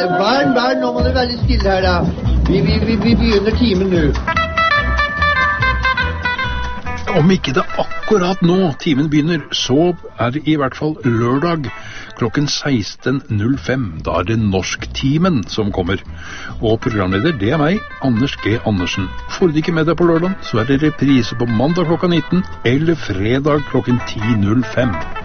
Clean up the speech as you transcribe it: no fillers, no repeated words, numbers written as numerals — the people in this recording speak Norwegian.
Vær, nå må du være litt stille her da. Vi begynner timen nå. Om ikke det akkurat nå timen begynner, så det i hvert fall lørdag klokken 16.05. Da det Norsktimen som kommer. Og programleder, det meg, Anders G. Andersen. Får du ikke med deg på lørdag, så det reprise på mandag klokka 19 eller fredag klokken 10.05.